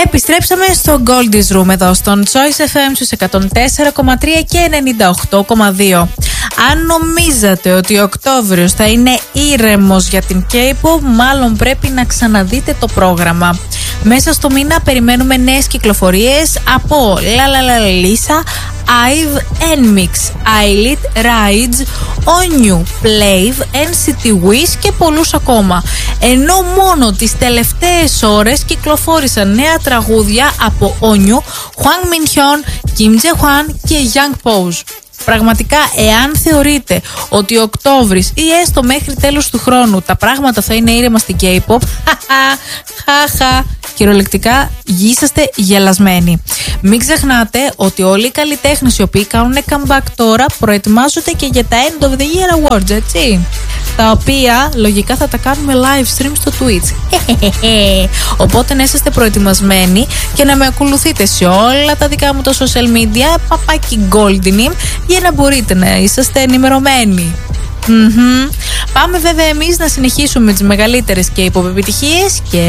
Επιστρέψαμε στο Goldie's Room εδώ στον Choice FM στους 104,3 και 98,2. Αν νομίζατε ότι ο Οκτώβριος θα είναι ήρεμος για την K-pop, μάλλον πρέπει να ξαναδείτε το πρόγραμμα. Μέσα στο μήνα περιμένουμε νέες κυκλοφορίες από La La La Lisa, IVE, NMIX, Eyelid, Rides, Onyu, Plave, NCT Wish και πολλούς ακόμα. Ενώ μόνο τις τελευταίες ώρες κυκλοφόρησαν νέα τραγούδια από Onyu, Hwang Min-hyun, Kim Jae-hwan και Young Pose. Πραγματικά, εάν θεωρείτε ότι ο Οκτώβρης ή έστω μέχρι τέλος του χρόνου τα πράγματα θα είναι ήρεμα στην K-pop, κυριολεκτικά είσαστε γελασμένοι. Μην ξεχνάτε ότι όλοι οι καλλιτέχνες οι οποίοι κάνουν comeback τώρα προετοιμάζονται και για τα End of the Year Awards, έτσι. Τα οποία λογικά θα τα κάνουμε live stream στο Twitch. Οπότε να είσαστε προετοιμασμένοι και να με ακολουθείτε σε όλα τα δικά μου τα social media, παπάκι Goldinim, για να μπορείτε να είσαστε ενημερωμένοι. Πάμε βέβαια εμείς να συνεχίσουμε τις μεγαλύτερες K-pop επιτυχίες και